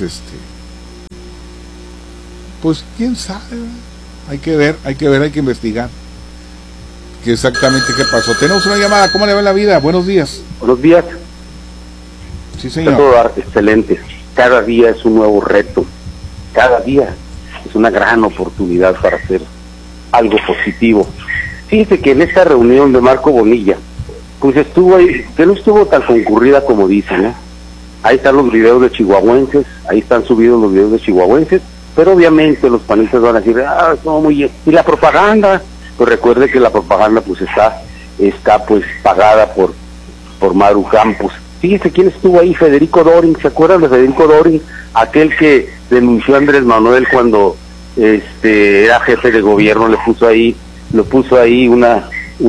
pues quién sabe, hay que ver, hay que investigar qué exactamente qué pasó. Tenemos una llamada, ¿cómo le va la vida? Buenos días. Buenos días. Sí, señor. Todo excelente. Cada día es un nuevo reto. Cada día es una gran oportunidad para hacer algo positivo. Fíjese que en esta reunión de Marco Bonilla, pues estuvo ahí, que no estuvo tan concurrida como dicen, ¿eh? Ahí están los videos de chihuahuenses, ahí están subidos los videos de chihuahuenses, Pero obviamente los panistas van a decir, y la propaganda, pues recuerde que la propaganda pues está pues pagada por Maru Campos. Fíjese quién estuvo ahí, Federico Doring. ¿Se acuerdan de Federico Doring? Aquel que denunció a Andrés Manuel cuando era jefe de gobierno, le puso ahí una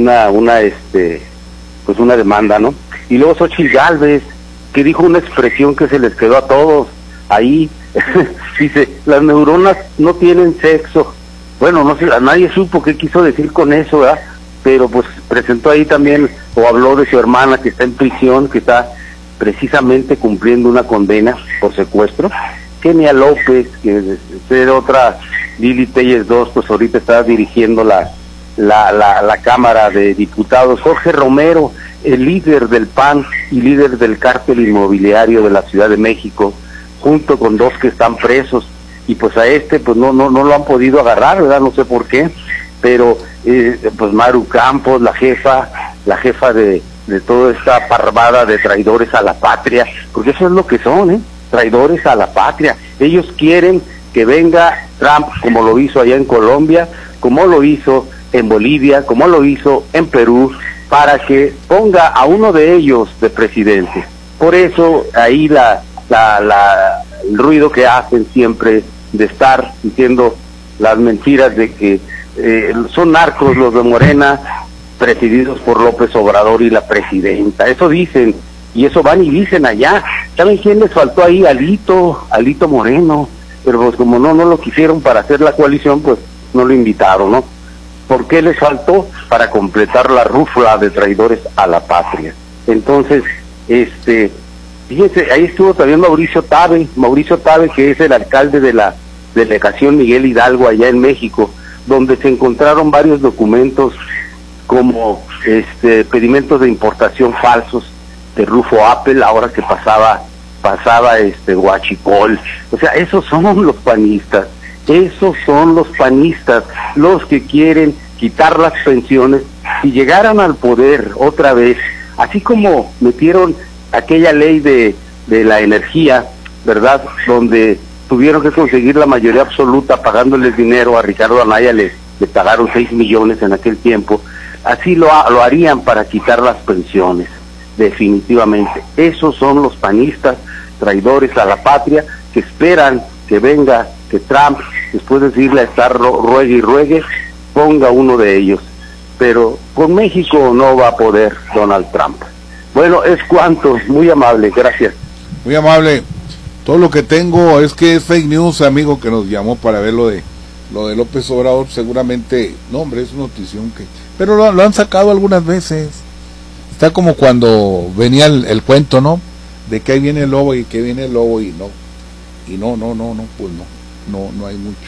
demanda, ¿no? Y luego Xochitl Gálvez, que dijo una expresión que se les quedó a todos ahí. Dice, las neuronas no tienen sexo. Bueno, no sé, nadie supo qué quiso decir con eso, ¿verdad? Pero pues presentó ahí también, o habló de su hermana que está en prisión, que está precisamente cumpliendo una condena por secuestro. Kenia López, que de otra, Lili Telles II, pues ahorita está dirigiendo la Cámara de Diputados. Jorge Romero, el líder del PAN y líder del cártel inmobiliario de la Ciudad de México, junto con 2 que están presos, y pues a pues no lo han podido agarrar, ¿verdad? No sé por qué, pero pues Maru Campos, la jefa de toda esta parvada de traidores a la patria, porque eso es lo que son, traidores a la patria. Ellos quieren que venga Trump, como lo hizo allá en Colombia, como lo hizo en Bolivia, como lo hizo en Perú, para que ponga a uno de ellos de presidente. Por eso ahí el ruido que hacen siempre de estar diciendo las mentiras de que son narcos los de Morena, presididos por López Obrador y la presidenta. Eso dicen, y eso van y dicen allá. ¿Saben quién les faltó ahí? Alito Moreno, pero pues como no lo quisieron para hacer la coalición, pues no lo invitaron, ¿no? ¿Por qué les faltó? Para completar la rúfula de traidores a la patria. Entonces, fíjense, ahí estuvo también Mauricio Tabe, que es el alcalde de la delegación Miguel Hidalgo allá en México, donde se encontraron varios documentos como pedimentos de importación falsos de Rufo Apple, ahora que pasaba Huachicol. O sea, esos son los panistas, los que quieren quitar las pensiones. Si llegaran al poder otra vez, así como metieron aquella ley de la energía, ¿verdad?, donde tuvieron que conseguir la mayoría absoluta pagándoles dinero a Ricardo Anaya, le pagaron 6 millones en aquel tiempo. Así lo harían para quitar las pensiones, definitivamente. Esos son los panistas, traidores a la patria, que esperan que venga, que Trump, después de decirle a estar ruegue y ruegue, ponga uno de ellos. Pero con México no va a poder Donald Trump. Bueno, es cuanto, muy amable, gracias. Muy amable. Todo lo que tengo es que es fake news, amigo, que nos llamó para ver lo de López Obrador. Seguramente, no, hombre, es una notición que... Pero lo han sacado algunas veces. Está como cuando venía el cuento, ¿no? De que ahí viene el lobo y que viene el lobo y no, pues no hay mucho.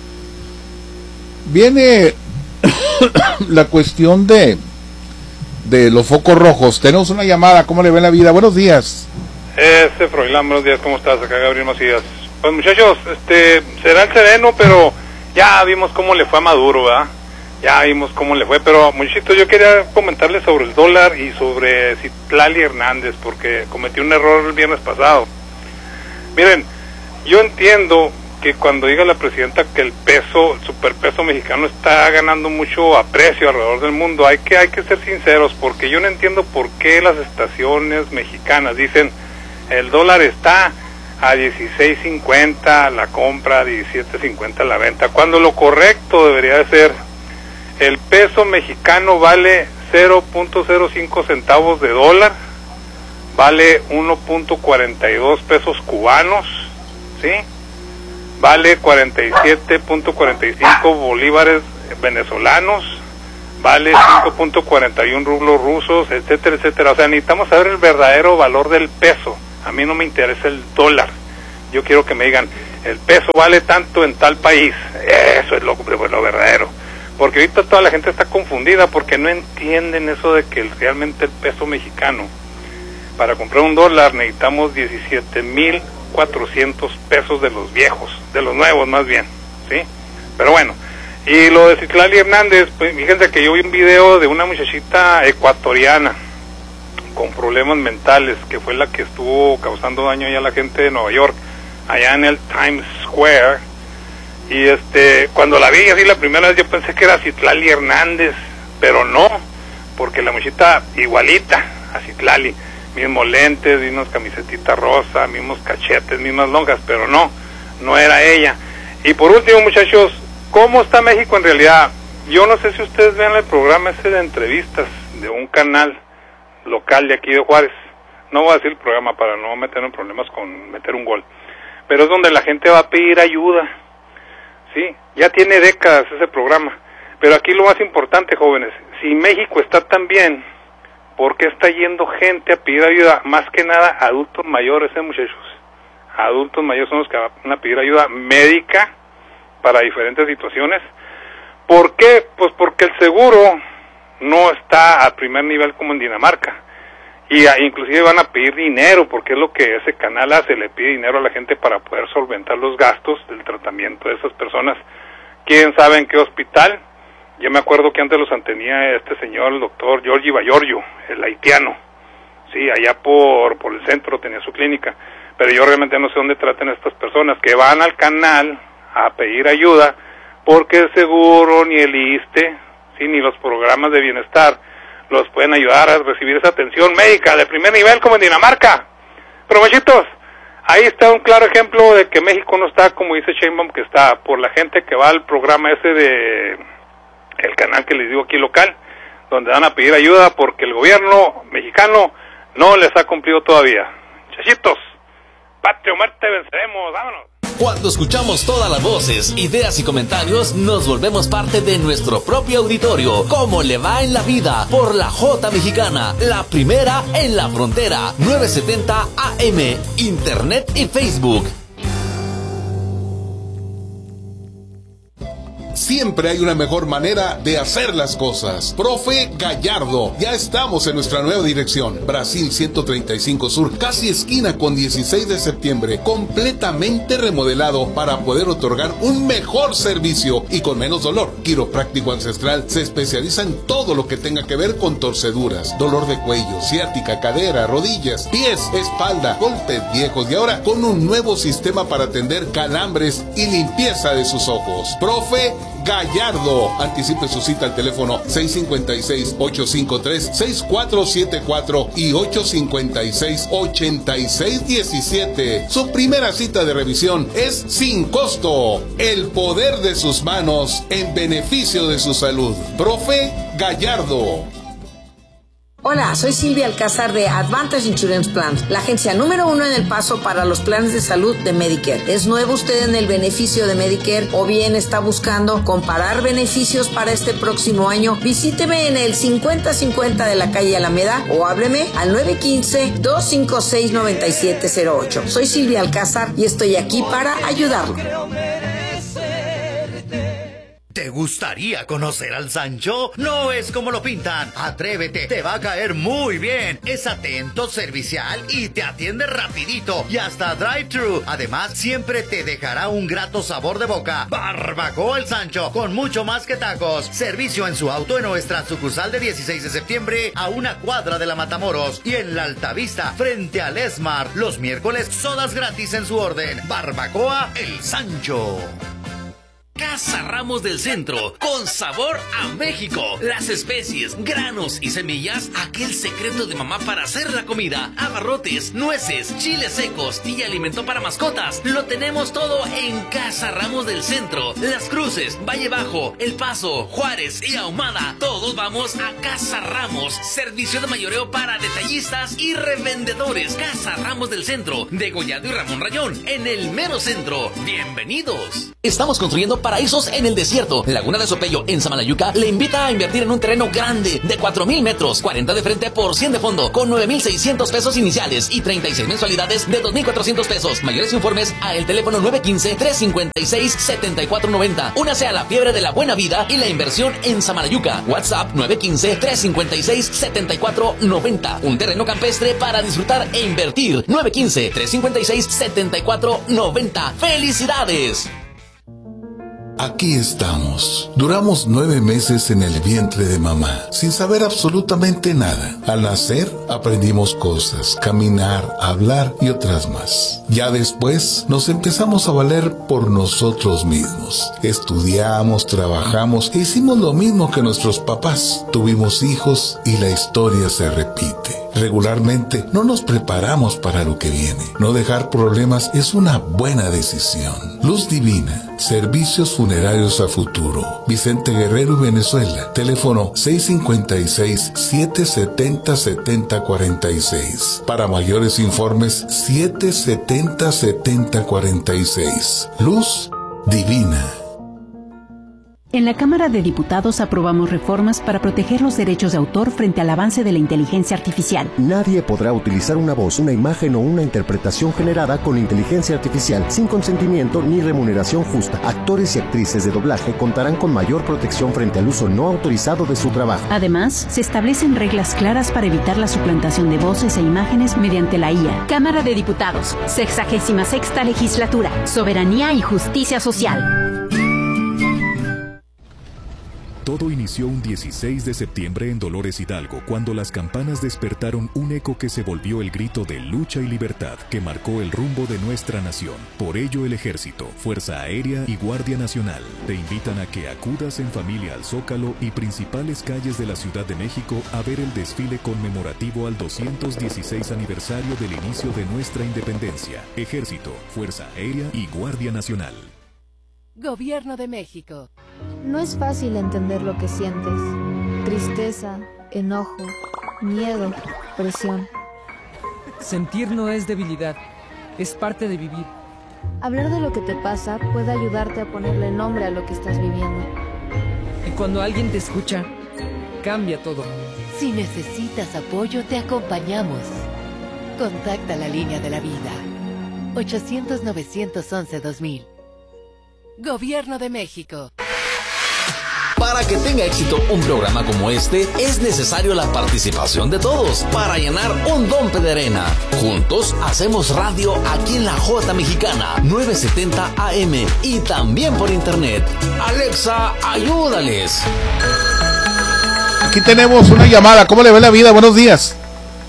Viene la cuestión de los focos rojos. Tenemos una llamada, ¿cómo le ve la vida? Buenos días. Froilán, buenos días, ¿cómo estás? Acá Gabriel Macías. Pues muchachos, será el sereno, pero ya vimos cómo le fue a Maduro, ¿verdad? Ya vimos cómo le fue, pero muchachitos, yo quería comentarles sobre el dólar y sobre Citlali Hernández, porque cometí un error el viernes pasado. Miren, yo entiendo que cuando diga la presidenta que el superpeso mexicano está ganando mucho aprecio alrededor del mundo, hay que ser sinceros, porque yo no entiendo por qué las estaciones mexicanas dicen el dólar está a 16.50 la compra, 17.50 la venta, cuando lo correcto debería de ser el peso mexicano vale 0.05 centavos de dólar, vale 1.42 pesos cubanos, ¿sí? Vale 47.45 bolívares venezolanos, vale 5.41 rublos rusos, etcétera, etcétera. O sea, necesitamos saber el verdadero valor del peso. A mí no me interesa el dólar. Yo quiero que me digan, el peso vale tanto en tal país. Eso es lo verdadero. Porque ahorita toda la gente está confundida porque no entienden eso de que realmente el peso mexicano, para comprar un dólar necesitamos 17,400 pesos de los viejos, de los nuevos más bien, ¿sí? Pero bueno, y lo de Citlali Hernández, pues fíjense que yo vi un video de una muchachita ecuatoriana con problemas mentales, que fue la que estuvo causando daño allá a la gente de Nueva York, allá en el Times Square, Y cuando la vi así la primera vez yo pensé que era Citlali Hernández, pero no, porque la muchita igualita a Citlali, mismos lentes, mismas camisetitas rosa, mismos cachetes, mismas lonjas, pero no era ella. Y por último, muchachos, ¿cómo está México en realidad? Yo no sé si ustedes vean el programa ese de entrevistas de un canal local de aquí de Juárez. No voy a decir el programa para no meter en problemas con meter un gol, pero es donde la gente va a pedir ayuda. Sí, ya tiene décadas ese programa, pero aquí lo más importante, jóvenes, si México está tan bien, ¿por qué está yendo gente a pedir ayuda? Más que nada adultos mayores, muchachos. Adultos mayores son los que van a pedir ayuda médica para diferentes situaciones. ¿Por qué? Pues porque el seguro no está al primer nivel como en Dinamarca. Y inclusive van a pedir dinero, porque es lo que ese canal hace, le pide dinero a la gente para poder solventar los gastos del tratamiento de esas personas. ¿Quién sabe en qué hospital? Yo me acuerdo que antes los tenía este señor, el doctor Giorgi Bayorgiu, el haitiano. Sí, allá por el centro tenía su clínica. Pero yo realmente no sé dónde tratan a estas personas que van al canal a pedir ayuda, porque el seguro, ni el ISSSTE, sí, ni los programas de bienestar los pueden ayudar a recibir esa atención médica de primer nivel como en Dinamarca. Pero, machitos, ahí está un claro ejemplo de que México no está como dice Sheinbaum que está, por la gente que va al programa ese de el canal que les digo aquí local, donde van a pedir ayuda porque el gobierno mexicano no les ha cumplido todavía. Chachitos, patria o muerte, venceremos, vámonos. Cuando escuchamos todas las voces, ideas y comentarios, nos volvemos parte de nuestro propio auditorio. ¿Cómo le va en la vida? Por la J Mexicana, la primera en la frontera. 970 AM, Internet y Facebook. Siempre hay una mejor manera de hacer las cosas. Profe Gallardo, ya estamos en nuestra nueva dirección. Brasil 135 Sur, casi esquina con 16 de septiembre. Completamente remodelado para poder otorgar un mejor servicio y con menos dolor. Quiropráctico Ancestral se especializa en todo lo que tenga que ver con torceduras, dolor de cuello, ciática, cadera, rodillas, pies, espalda, golpes viejos y ahora con un nuevo sistema para atender calambres y limpieza de sus ojos. Profe Gallardo, anticipe su cita al teléfono 656-853-6474 y 856-8617. Su primera cita de revisión es sin costo. El poder de sus manos en beneficio de su salud. Profe Gallardo. Hola, soy Silvia Alcázar de Advantage Insurance Plans, la agencia número 1 en El Paso para los planes de salud de Medicare. ¿Es nuevo usted en el beneficio de Medicare o bien está buscando comparar beneficios para este próximo año? Visíteme en el 5050 de la calle Alameda o hábleme al 915-256-9708. Soy Silvia Alcázar y estoy aquí para ayudarlo. ¿Te gustaría conocer al Sancho? No es como lo pintan. Atrévete, te va a caer muy bien. Es atento, servicial y te atiende rapidito y hasta drive-thru. Además, siempre te dejará un grato sabor de boca. Barbacoa el Sancho, con mucho más que tacos. Servicio en su auto en nuestra sucursal de 16 de septiembre a una cuadra de la Matamoros y en la Altavista frente al Esmar. Los miércoles, sodas gratis en su orden. Barbacoa el Sancho. Casa Ramos del Centro, con sabor a México. Las especies, granos y semillas, aquel secreto de mamá para hacer la comida. Abarrotes, nueces, chiles secos y alimento para mascotas. Lo tenemos todo en Casa Ramos del Centro. Las Cruces, Valle Bajo, El Paso, Juárez y Ahumada. Todos vamos a Casa Ramos. Servicio de mayoreo para detallistas y revendedores. Casa Ramos del Centro, de Gollado y Ramón Rayón, en el mero centro. Bienvenidos. Estamos construyendo paraísos en el desierto. Laguna de Sopello, en Samalayuca, le invita a invertir en un terreno grande de 4,000 metros, 40 de frente por 100 de fondo, con 9,600 pesos iniciales y 36 mensualidades de 2,400 pesos. Mayores informes a el teléfono 915-356-7490. Únase a la fiebre de la buena vida y la inversión en Samalayuca. WhatsApp 915-356-7490. Un terreno campestre para disfrutar e invertir. 915-356-7490. ¡Felicidades! Aquí estamos. Duramos 9 meses en el vientre de mamá, sin saber absolutamente nada. Al nacer, aprendimos cosas, caminar, hablar y otras más. Ya después, nos empezamos a valer por nosotros mismos. Estudiamos, trabajamos e hicimos lo mismo que nuestros papás. Tuvimos hijos y la historia se repite. Regularmente, no nos preparamos para lo que viene. No dejar problemas es una buena decisión. Luz Divina, servicios funerarios a futuro. Vicente Guerrero, Venezuela. Teléfono 656-770-7046. Para mayores informes, 770-7046. Luz Divina. En la Cámara de Diputados aprobamos reformas para proteger los derechos de autor frente al avance de la inteligencia artificial. Nadie podrá utilizar una voz, una imagen o una interpretación generada con inteligencia artificial sin consentimiento ni remuneración justa. Actores y actrices de doblaje contarán con mayor protección frente al uso no autorizado de su trabajo. Además, se establecen reglas claras para evitar la suplantación de voces e imágenes mediante la IA. Cámara de Diputados, 66ª Legislatura, Soberanía y Justicia Social. Todo inició un 16 de septiembre en Dolores Hidalgo, cuando las campanas despertaron un eco que se volvió el grito de lucha y libertad que marcó el rumbo de nuestra nación. Por ello, el Ejército, Fuerza Aérea y Guardia Nacional te invitan a que acudas en familia al Zócalo y principales calles de la Ciudad de México a ver el desfile conmemorativo al 216 aniversario del inicio de nuestra independencia. Ejército, Fuerza Aérea y Guardia Nacional. Gobierno de México. No es fácil entender lo que sientes. Tristeza, enojo, miedo, presión. Sentir no es debilidad, es parte de vivir. Hablar de lo que te pasa puede ayudarte a ponerle nombre a lo que estás viviendo. Y cuando alguien te escucha, cambia todo. Si necesitas apoyo, te acompañamos. Contacta la línea de la vida. 800-911-2000. Gobierno de México. Para que tenga éxito un programa como este, es necesario la participación de todos para llenar un dompe de arena. Juntos hacemos radio aquí en la J Mexicana, 970 AM y también por internet. Alexa, ayúdales. Aquí tenemos una llamada. ¿Cómo le va la vida? Buenos días.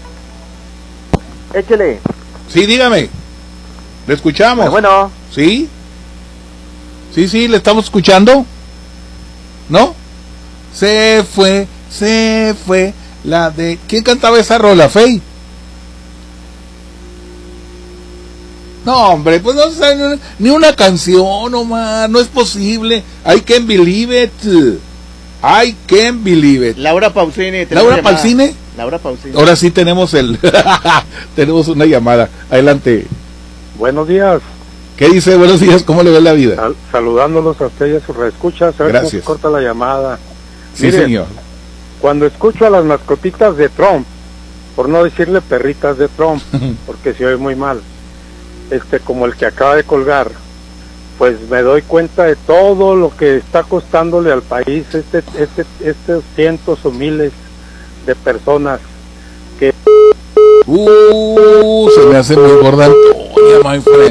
Échele. Sí, dígame. ¿Le escuchamos? Bueno. ¿Sí? Sí, ¿le estamos escuchando? ¿No? Se fue la de... ¿Quién cantaba esa rola, Fey? No, hombre, pues no sé, ni una canción, Omar, no es posible. I can't believe it. I can't believe it. Laura Pausini. ¿Laura Pausini? Laura Pausini. Ahora sí tenemos tenemos una llamada. Adelante. Buenos días. ¿Qué dice? Buenos días, ¿cómo le va la vida? Saludándolos a usted y a sus reescuchas. Gracias. Corta la llamada. Sí, Mire, señor. Cuando escucho a las mascotitas de Trump, por no decirle perritas de Trump, porque se oye muy mal, como el que acaba de colgar, pues me doy cuenta de todo lo que está costándole al país estos cientos o miles de personas que... Se me hace muy gorda Antonia, my friend.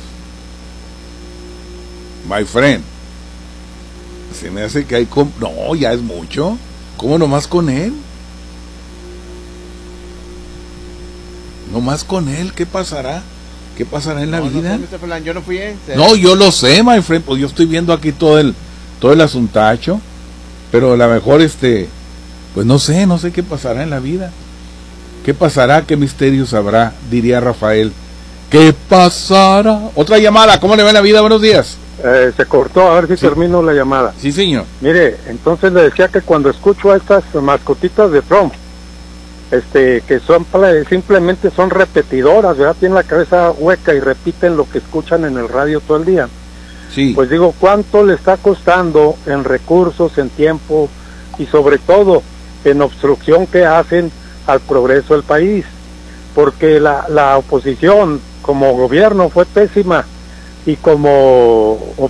My friend, se me hace que hay... No, ya es mucho. ¿Cómo nomás con él? Nomás con él, ¿qué pasará? ¿Qué pasará en la vida? No, yo no fui, No, yo lo sé, my friend, pues yo estoy viendo aquí todo el asuntacho, pero a lo mejor pues no sé qué pasará en la vida. ¿Qué pasará? ¿Qué misterios habrá? Diría Rafael. ¿Qué pasará? Otra llamada, ¿cómo le va la vida? Buenos días. Se cortó, a ver si termino la llamada. Sí, señor. Mire, entonces le decía que cuando escucho a estas mascotitas de Trump, que simplemente son repetidoras, ¿verdad? Tienen la cabeza hueca y repiten lo que escuchan en el radio todo el día. Sí. Pues digo, ¿cuánto le está costando en recursos, en tiempo y sobre todo en obstrucción que hacen al progreso del país? Porque la oposición como gobierno fue pésima y como